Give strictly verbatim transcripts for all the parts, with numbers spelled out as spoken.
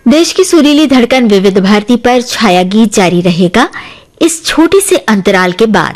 देश की सुरीली धड़कन विविध भारती पर छाया गीत जारी रहेगा इस छोटी से अंतराल के बाद।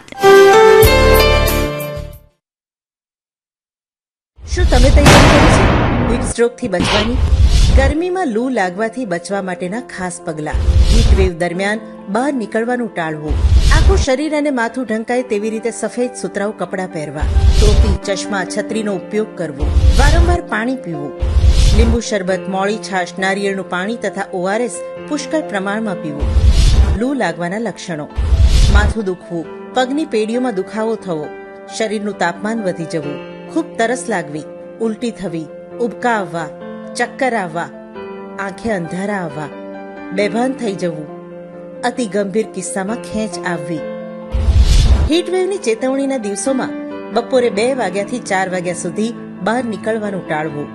શું તમે તૈયારી કરી છે હીટ સ્ટ્રોક થી બચવાની? ગરમીમાં લૂ લાગવાથી બચવા માટેના ખાસ પગલાં. હીટ વેવ દરમિયાન બહાર નીકળવાનું ટાળવું. આખું શરીર અને માથું ઢંકાય તેવી રીતે સફેદ સુતરાઉ કપડાં પહેરવા. ટોપી, ચશ્મા, છત્રીનો ઉપયોગ કરવો. વારંવાર પાણી પીવું. લીંબુ શરબત, મોળી છાશ, નારિયેળનું પાણી તથા ઓઆરએસ પુષ્કળ પ્રમાણમાં પીવું. લૂ લાગવાના લક્ષણો: માથું દુખવું, પગની પેઢીઓમાં દુખાવો થવો, શરીરનું તાપમાન વધી જવું, ખૂબ તરસ લાગવી, ઉલટી થવી, ઉબકા આવવા, ચક્કર આવવા, આંખે અંધારા આવવા, બેભાન થઈ જવું, અતિ ગંભીર કિસ્સામાં ખેંચ આવવી. હીટવેવની ચેતવણીના દિવસોમાં બપોરે બે વાગ્યાથી ચાર વાગ્યા સુધી બહાર નીકળવાનું ટાળવું.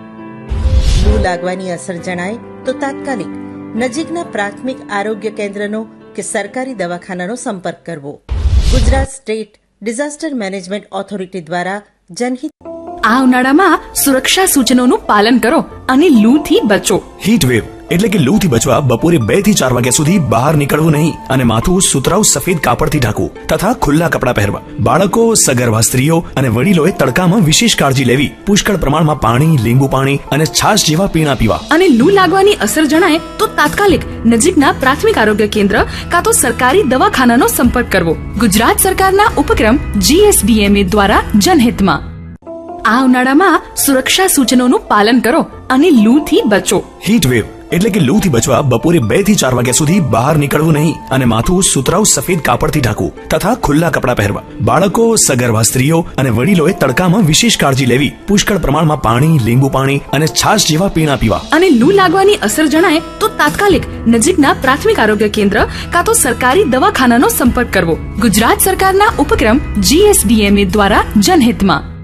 લૂ લાગવાની અસર જણાય તો તાત્કાલિક નજીકના પ્રાથમિક આરોગ્ય કેન્દ્રનો કે સરકારી દવાખાનાનો સંપર્ક કરવો. Gujarat state disaster management authority દ્વારા જનહિત. આ ઉનાળામાં સુરક્ષા સૂચનોનું પાલન કરો અને લૂથી બચો. હીટવેવ એટલે કે લૂથી બચવા બપોરે બે થી ચાર વાગ્યા સુધી બહાર નીકળવું નહીં અને માથું સુતરાઉ સફેદ કાપડથી ઢાંકવું તથા ખુલ્લા કપડાં પહેરવા. બાળકો, સગર્ભા સ્ત્રીઓ અને વડીલોએ તડકામાં વિશેષ કાળજી લેવી. પુષ્કળ પ્રમાણમાં પાણી, લીંબુ પાણી અને છાશ જેવા પીણા પીવા. અને લૂ લાગવાની અસર જણાય તો તાત્કાલિક નજીકના પ્રાથમિક આરોગ્ય કેન્દ્ર કાં તો સરકારી દવાખાનાનો સંપર્ક કરવો. ગુજરાત સરકારના ઉપક્રમ જીએસડીએમએ દ્વારા જનહિતમાં. આ ઉનાળામાં સુરક્ષા સૂચનોનું પાલન કરો અને લૂથી બચો. હીટવેવ એટલે કે લૂથી બચવા બપોરે બે થી ચાર વાગ્યા સુધી બહાર નીકળવું નહીં અને માથું સુતરાઉ સફેદ કાપડથી ઢાંકવું તથા ખુલ્લા કપડાં પહેરવા. બાળકો, સગર્ભા સ્ત્રીઓ અને વડીલોએ તડકામાં વિશેષ કાળજી લેવી. પુષ્કળ પ્રમાણમાં પાણી, લીંબુ પાણી અને છાશ જેવા પીણા પીવા. અને લૂ લાગવાની અસર જણાય તો તાત્કાલિક નજીકના પ્રાથમિક આરોગ્ય કેન્દ્ર કાં તો સરકારી દવાખાનાનો સંપર્ક કરવો. ગુજરાત સરકારના ઉપક્રમ જીએસડીએમએ દ્વારા જનહિતમાં.